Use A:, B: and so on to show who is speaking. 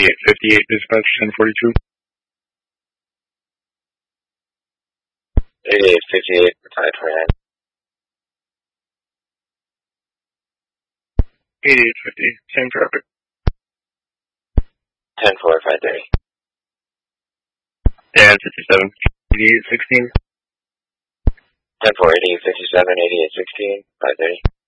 A: 8858, dispatch 1042.
B: 8858, reply 29.
A: 8850, same traffic.
B: 10-4, 530.
A: Dan 57, 8816.
B: 10-4, 8857, 8816, 530.